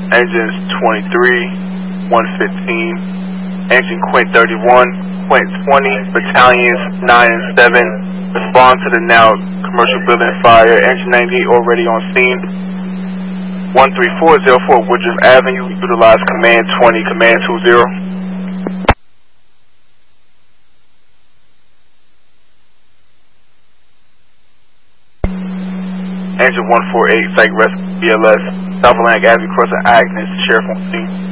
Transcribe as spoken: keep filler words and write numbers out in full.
Engines twenty-three, one fifteen. Engine Quint thirty-one, Quint twenty, Battalions nine and seven. Respond to the now commercial building fire. Engine ninety-eight already on scene. one three four zero four Woodruff Avenue. Utilize Command twenty, Command two zero. Engine one four eight, Psych Rescue B L S, South Atlantic Avenue, crossing Agnes, Sheriff on scene.